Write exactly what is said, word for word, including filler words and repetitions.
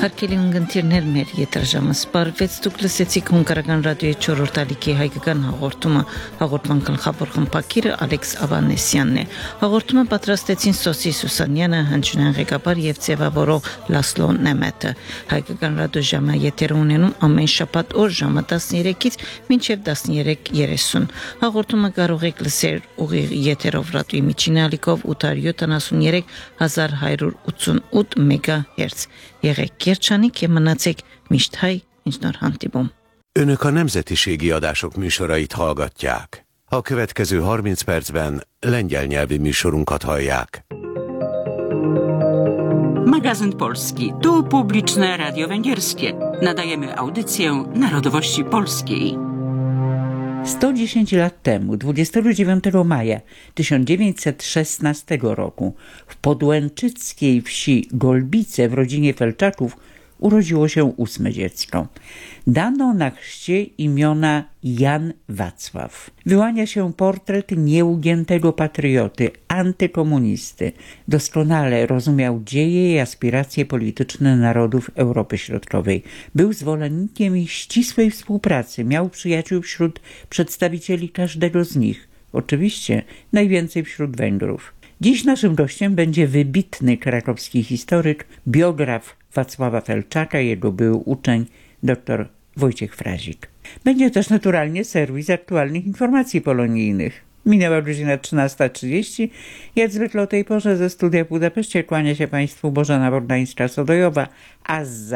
Հարկելի ունգընթիրներ մեր ետրաժամը սպարվեց դուք լսեցիք հունգարական ռադիոյի չորրորդ ալիքի հայկական հաղորդումը հաղորդման գլխավոր խմբակիրը Ալեքս Ավանեսյանն է հաղորդումը պատրաստեցին Սոսի Սուսանյանը հնչյունային ղեկավար եւ ձևավորող Լասլո Նեմետը հայկական ռադիոժամը եթեր ունենում ամեն շաբաթ օր ժամը տասներեքից մինչև տասներեք երեսուն հաղորդումը կարող եք լսել ուղիղ եթերով ռադիոյի միջին ալիքով ութ հարյուր յոթանասունյերեք հազար հարյուր ութսունութ մեգահերց Եղեք Kércsánik és mennecek mist hely, nincs nor hantibom. Önök a nemzetiségi adások műsorait hallgatják. A következő harminc percben lengyel nyelvi műsorunkat hallják. Magazyn Polski. Tu publiczne radio węgierskie. Nadajemy audycję narodowości polskiej. sto dziesięć lat temu, dwudziestego dziewiątego maja tysiąc dziewięćset szesnastego roku, w podłęczyckiej wsi Golbice w rodzinie Felczaków urodziło się ósme dziecko. Dano na chrzcie imiona Jan Wacław. Wyłania się portret nieugiętego patrioty, antykomunisty. Doskonale rozumiał dzieje i aspiracje polityczne narodów Europy Środkowej. Był zwolennikiem i ścisłej współpracy. Miał przyjaciół wśród przedstawicieli każdego z nich. Oczywiście najwięcej wśród Węgrów. Dziś naszym gościem będzie wybitny krakowski historyk, biograf Wacława Felczaka i jego były uczeń dr Wojciech Frazik. Będzie też naturalnie serwis aktualnych informacji polonijnych. Minęła godzina trzynasta trzydzieści. Jak zwykle o tej porze ze studia w Budapeszcie kłania się Państwu Bożena Bogdańska-Sodojowa, a za